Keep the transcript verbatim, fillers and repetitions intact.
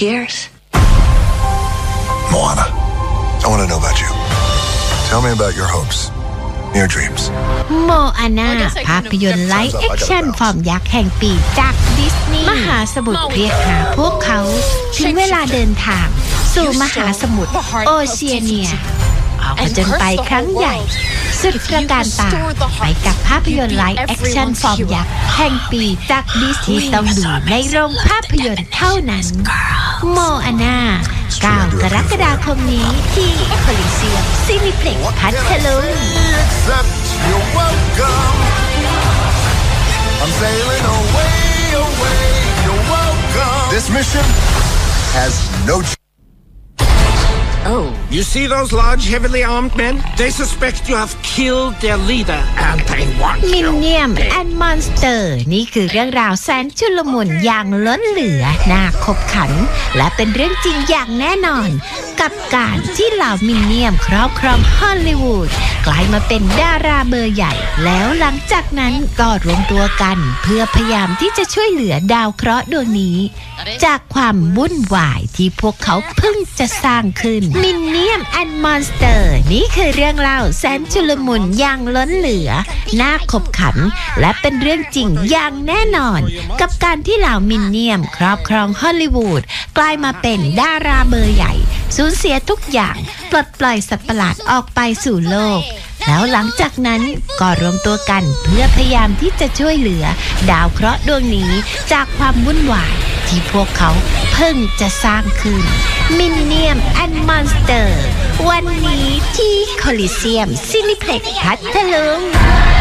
Cheers. Moana, I want to know about you. Tell me about your hopes, your dreams. Moana ภาพยนตร์ไลฟ์แอคชั่นฟอร์มยักษ์แห่งปีจากดิสนีย์มหาสมุทรเรียกหาพวกเขาถึงเวลาเดินทางสู่มหาสมุทรโอเชียเนียออกผจญไปครั้งใหญ่สุดประการตาไปกับภาพยนตร์ไลฟ์แอคชั่นฟอร์มยักษ์แห่งปีจากดิสนีย์ต้องดูในโรงภาพยนตร์เท่านั้นโมอาน่าเก้ากรกฎาคมนี้ที่โคลิเซียมซินิเพล็กซ์พัทลุง I'm sailing away, away, you're welcome. This mission has no Oh, you see those large, heavily armed men? They suspect you have killed their leader, and they want you. Minion and Monster นี่คือเรื่องราวแสนชุลมุนอย่างล้นเหลือน่าขบขันและเป็นเรื่องจริงอย่างแน่นอนกับการที่เหล่ามินเนี่ยมครอบครองฮอลลีวูดกลายมาเป็นดาราเบอร์ใหญ่แล้วหลังจากนั้นก็รวมตัวกันเพื่อพยายามที่จะช่วยเหลือดาวเคราะห์ดวงนี้จากความวุ่นวายที่พวกเขาเพิ่งจะสร้างขึ้น Minion and Monster นี่คือเรื่องเล่าแสนชุลมุนอย่างล้นเหลือน่าขบขันและเป็นเรื่องจริงอย่างแน่นอนกับการที่เหล่ามินเนี่ยมครอบครองฮอลลีวูดกลายมาเป็นดาราเบอร์ใหญ่สูญเสียทุกอย่างปลดปล่อยสัตว์ประหลาดออกไปสู่โลกแล้วหลังจากนั้นก็รวมตัวกันเพื่อพยายามที่จะช่วยเหลือดาวเคราะห์ดวงนี้จากความวุ่นวายที่พวกเขาเพิ่งจะสร้างขึ้น Minion and Monster วันนี้ที่โคลิเซียมซินิเพล็กซ์พัทลุง